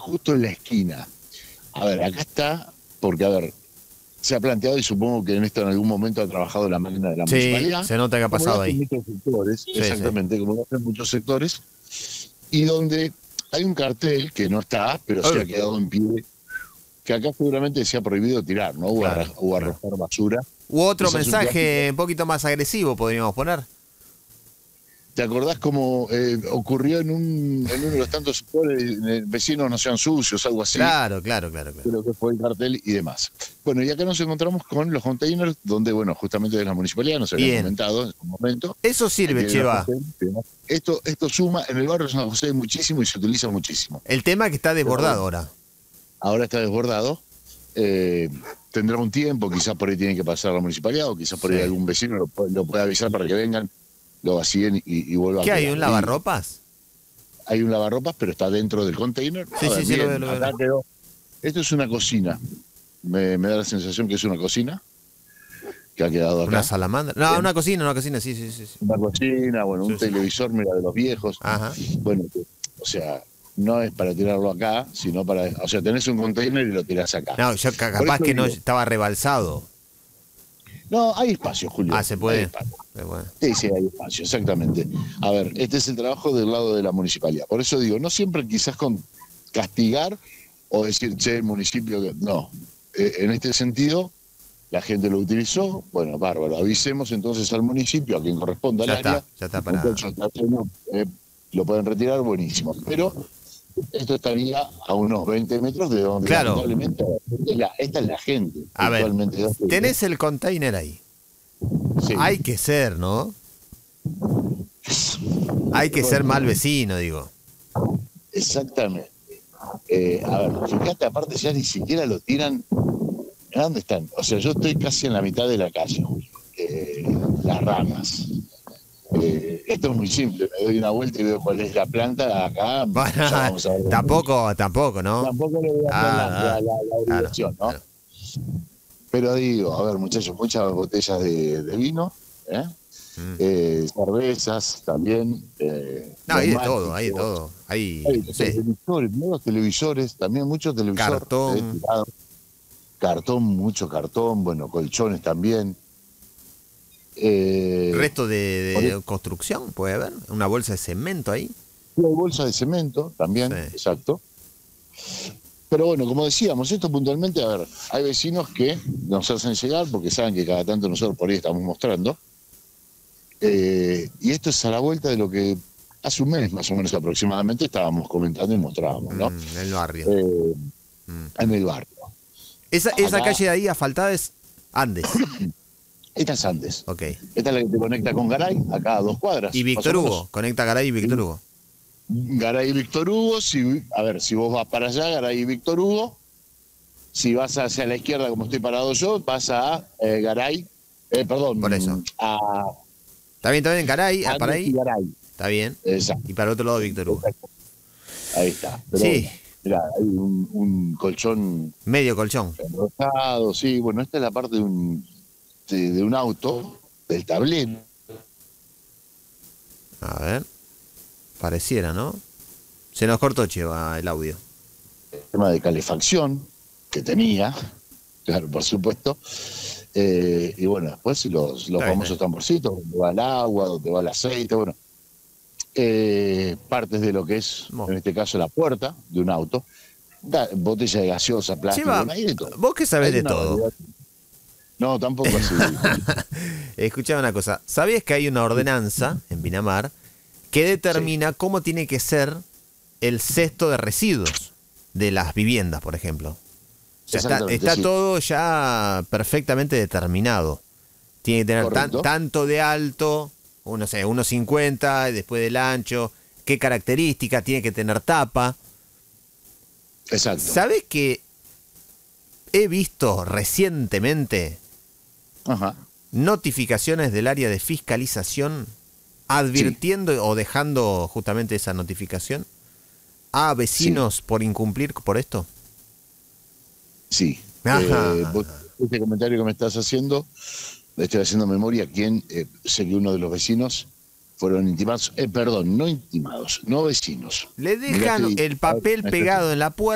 justo en la esquina. A ver, acá está, porque a ver, se ha planteado y supongo que en esto en algún momento ha trabajado la máquina de la Sí, municipalidad. se nota que ha Como lo pasado hacen ahí. muchos sectores, Sí, exactamente, como lo hacen muchos sectores, y donde hay un cartel que no está, pero se ha quedado en pie, que acá seguramente se ha prohibido tirar, ¿no? Claro, O claro. arrojar basura. U otro Ese es un clásico. mensaje un poquito más agresivo podríamos poner. ¿Te acordás cómo ocurrió en uno de los tantos sectores, vecinos no sean sucios, algo así? Claro, claro, claro, claro. Creo que fue el cartel y demás. Bueno, y acá nos encontramos con los containers, donde, bueno, justamente de la municipalidad nos habían Bien. comentado en un momento. Eso que sirve, hay unos Cheva. containers y demás. Esto suma, en el barrio de San José muchísimo y se utiliza muchísimo. El tema es que está Pero desbordado bueno, ahora. ahora está desbordado. Tendrá un tiempo, quizás por ahí tiene que pasar la municipalidad o quizás por ahí Sí. algún vecino lo puede avisar para que vengan, lo vacíen y vuelvan ¿Qué a hay? quedar. ¿Un Y lavarropas? hay un lavarropas, pero está dentro del container. Sí, A ver, sí, sí, bien, lo veo. acá quedó. Esto es una cocina. Me da la sensación que es una cocina que ha quedado ¿Una acá. salamandra? No, Bien. una cocina, sí, sí, sí. Sí. Una cocina, bueno, un Sí, sí. televisor, mira, de los viejos. Ajá. Bueno, o sea, no es para tirarlo acá, sino para. O sea, tenés un container y lo tirás acá. No, yo Por capaz eso que no digo, estaba rebalsado. no, hay espacio, Julio. Ah, ¿se Hay puede? espacio. Bueno. Sí, sí, hay espacio, exactamente. A ver, este es el trabajo del lado de la municipalidad. Por eso digo, no siempre quizás con castigar o decir, che, el municipio. No. En este sentido, la gente lo utilizó. Bueno, bárbaro. Avisemos entonces al municipio, a quien corresponda al área. Ya está Y para. muchachos, lo pueden retirar, buenísimo. Pero esto estaría a unos 20 metros de donde Claro. lamentablemente esta es la gente. A ver, Actualmente. tenés el container ahí. Sí. Hay que ser, ¿no? Hay que ser mal vecino, digo. Exactamente. A ver, fíjate, aparte ya ni siquiera lo tiran. ¿A dónde están? O sea, yo estoy casi en la mitad de la calle, Julio. Las ramas. Esto es muy simple, me doy una vuelta y veo cuál es la planta. Acá Bueno, ya vamos a ver. tampoco, ¿no? Tampoco le voy a hacer la Claro, dirección, ¿no? claro. Pero digo, a ver, muchachos, muchas botellas de vino, cervezas también. No, hay de neumáticos, todo, hay de todo. Hay, no sé, televisores, nuevos televisores, también mucho televisor. cartón. Tirado. Cartón, mucho cartón, bueno, colchones también. Resto de construcción, puede haber. Una bolsa de cemento ahí. Hay bolsas de cemento también, Sí. exacto. Pero bueno, como decíamos, esto puntualmente, a ver, hay vecinos que nos hacen llegar porque saben que cada tanto nosotros por ahí estamos mostrando. Y esto es a la vuelta de lo que hace un mes más o menos aproximadamente estábamos comentando y mostrábamos, ¿no? En el barrio. En el barrio. Esa Acá- calle de ahí asfaltada es Andes. Esta es Andes. Ok. Esta es la que te conecta con Garay, acá a 2 cuadras. Y Víctor más o menos. Hugo. Conecta Garay y Víctor Hugo. Garay y Víctor Hugo, a ver, si vos vas para allá, Garay y Víctor Hugo. Si vas hacia la izquierda, como estoy parado yo, vas a Garay, perdón, Por eso. a Está bien, Garay. Andes Para y ahí. Garay. Está bien. Exacto. Y para el otro lado Víctor Hugo. Ahí está. Pero Sí. bueno, mirá, hay un colchón Medio colchón. enrosado, sí. Bueno, esta es la parte de un auto, del tablero. A ver. Pareciera, ¿no? Se nos cortó, Cheva, el audio. Tema de calefacción que tenía, claro, por supuesto. Y bueno, después los famosos tamborcitos, donde va el agua, donde va el aceite, bueno. Partes de lo que es, en este caso, la puerta de un auto. Botella de gaseosa, plástico, Cheva, hay de todo. vos que sabés Hay de una todo. variedad. No, tampoco así. Escuchame una cosa. ¿Sabías que hay una ordenanza en Pinamar que determina cómo tiene que ser el cesto de residuos de las viviendas, por ejemplo? O sea, está sí. todo ya perfectamente determinado. Tiene que tener tanto de alto, no sé, 1,50, después del ancho, qué características, tiene que tener tapa. Exacto. ¿Sabés que he visto recientemente notificaciones del área de fiscalización advirtiendo o dejando justamente esa notificación a vecinos por incumplir por esto? Sí. Ajá. Este comentario que me estás haciendo, le estoy haciendo memoria, sé que uno de los vecinos fueron intimados, no intimados, no vecinos. Le dejan el papel pegado en la puerta